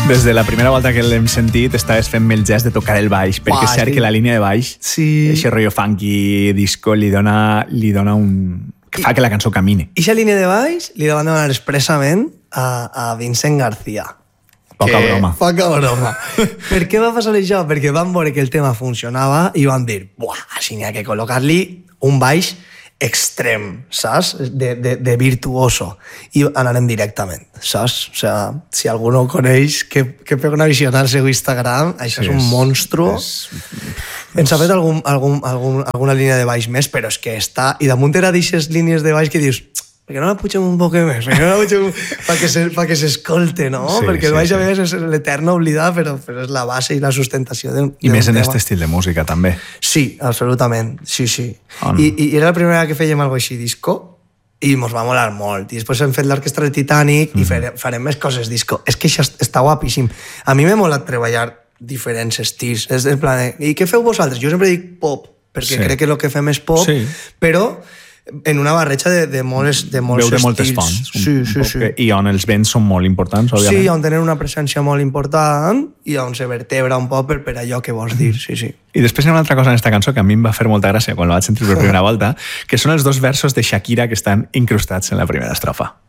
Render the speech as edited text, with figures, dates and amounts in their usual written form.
Des de la primera volta que l'hem sentit estaves fent-me el gest de tocar el baix, perquè és cert que la línia de baix, aquest rotllo funky disco, li dona un... que fa que la cançó camine. I aquesta línia de baix li van demanar expressament a Vincent García. Poca broma. Per què va passar això? Perquè van veure que el tema funcionava i van dir, buah, així n'hi ha que col·locar-li un baix extrem, saps? De virtuoso. I anarem directament, saps? O sea, si algú no ho coneix, que pega una visionada al seu Instagram, això és un monstru. Ens ha fet alguna línia de baix més, però és que està... I damunt era d'aixes línies de baix que dius... Per què no la pugem un poc més? Per què no la pugem perquè s'escolte, no? Perquè el baix a vegades és l'eterna oblidar, però és la base i la sustentació del I més en aquest estil de música, també. Sí, absolutament, sí. I era la primera vegada que fèiem alguna així disco i mos va molar molt. I després hem fet l'Orquestra del Titanic i farem més coses disco. És que això està guapíssim. A mi m'ha molat treballar diferents estils. És en plan, i què feu vosaltres? Jo sempre dic pop, perquè crec que el que fem és pop, però en una barreja de molts estils. De moltes fonts. Sí. I on els vents són molt importants, òbviament. Sí, on tenen una presència molt important i on se vertebra un poc per allò que vols dir, sí. I després hi ha una altra cosa en aquesta cançó que a mi em va fer molta gràcia quan la vaig sentir per primera volta, que són els dos versos de Shakira que estan incrustats en la primera estrofa.